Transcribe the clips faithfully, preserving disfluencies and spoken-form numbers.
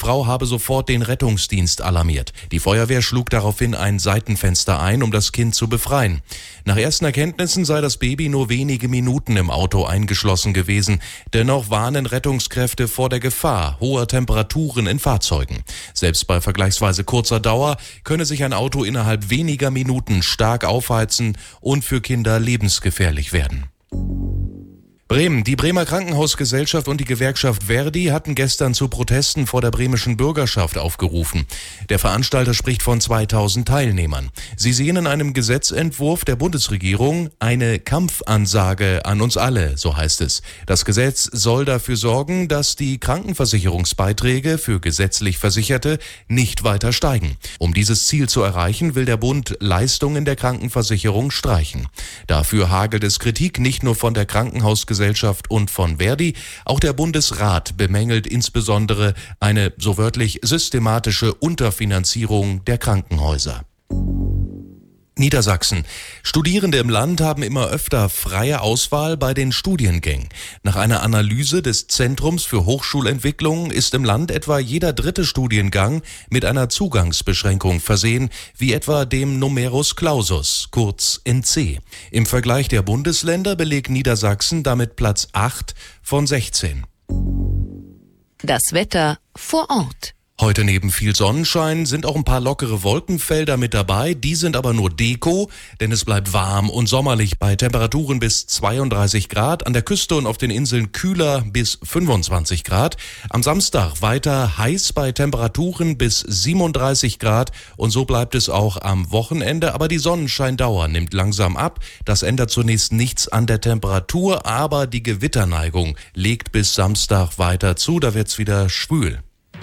Frau habe sofort den Rettungsdienst alarmiert. Die Feuerwehr schlug daraufhin ein Seitenfenster ein, um das Kind zu befreien. Nach ersten Erkenntnissen sei das Baby nur wenige Minuten im Auto eingeschlossen gewesen. Dennoch warnen Rettungskräfte vor der Gefahr hoher Temperaturen in Fahrzeugen. Selbst bei vergleichsweise kurzer Dauer könne sich ein Auto innerhalb weniger Minuten stark aufheizen und für Kinder lebensgefährlich werden. Bremen. Die Bremer Krankenhausgesellschaft und die Gewerkschaft ver.di hatten gestern zu Protesten vor der bremischen Bürgerschaft aufgerufen. Der Veranstalter spricht von zweitausend Teilnehmern. Sie sehen in einem Gesetzentwurf der Bundesregierung eine Kampfansage an uns alle, so heißt es. Das Gesetz soll dafür sorgen, dass die Krankenversicherungsbeiträge für gesetzlich Versicherte nicht weiter steigen. Um dieses Ziel zu erreichen, will der Bund Leistungen der Krankenversicherung streichen. Dafür hagelt es Kritik nicht nur von der Krankenhausgesellschaft und von ver.di. Auch der Bundesrat bemängelt insbesondere eine, so wörtlich, systematische Unterfinanzierung der Krankenhäuser. Niedersachsen. Studierende im Land haben immer öfter freie Auswahl bei den Studiengängen. Nach einer Analyse des Zentrums für Hochschulentwicklung ist im Land etwa jeder dritte Studiengang mit einer Zugangsbeschränkung versehen, wie etwa dem Numerus Clausus, kurz N C. Im Vergleich der Bundesländer belegt Niedersachsen damit Platz acht von sechzehn. Das Wetter vor Ort. Heute neben viel Sonnenschein sind auch ein paar lockere Wolkenfelder mit dabei. Die sind aber nur Deko, denn es bleibt warm und sommerlich bei Temperaturen bis zweiunddreißig Grad. An der Küste und auf den Inseln kühler bis fünfundzwanzig Grad. Am Samstag weiter heiß bei Temperaturen bis siebenunddreißig Grad. Und so bleibt es auch am Wochenende. Aber die Sonnenscheindauer nimmt langsam ab. Das ändert zunächst nichts an der Temperatur, aber die Gewitterneigung legt bis Samstag weiter zu. Da wird's wieder schwül.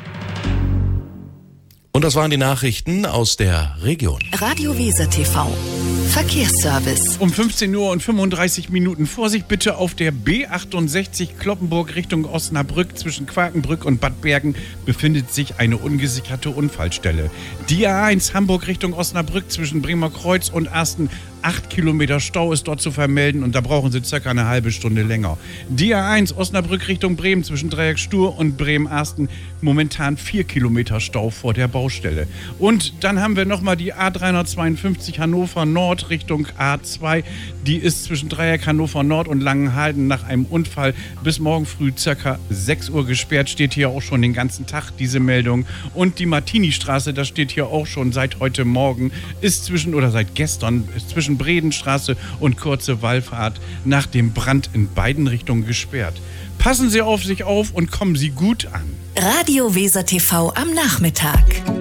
Und das waren die Nachrichten aus der Region. Radio Weser T V. Verkehrsservice. Um fünfzehn Uhr und fünfunddreißig Minuten. Vorsicht bitte auf der B achtundsechzig Cloppenburg Richtung Osnabrück. Zwischen Quakenbrück und Bad Bergen befindet sich eine ungesicherte Unfallstelle. Die A eins Hamburg Richtung Osnabrück zwischen Bremer Kreuz und Asten. Acht Kilometer Stau ist dort zu vermelden und da brauchen Sie circa eine halbe Stunde länger. Die A eins Osnabrück Richtung Bremen zwischen Dreieck Stur und Bremen-Asten. Momentan vier Kilometer Stau vor der Baustelle. Und dann haben wir nochmal die A dreihundertzweiundfünfzig Hannover Nord Richtung A zwei. Die ist zwischen Dreieck Hannover Nord und Langenhalden nach einem Unfall bis morgen früh circa sechs Uhr gesperrt. Steht hier auch schon den ganzen Tag diese Meldung. Und die Martini-Straße, das steht hier auch schon seit heute Morgen, ist zwischen, oder seit gestern, ist zwischen Bredenstraße und Kurze Wallfahrt nach dem Brand in beiden Richtungen gesperrt. Passen Sie auf sich auf und kommen Sie gut an. Radio Weser T V am Nachmittag.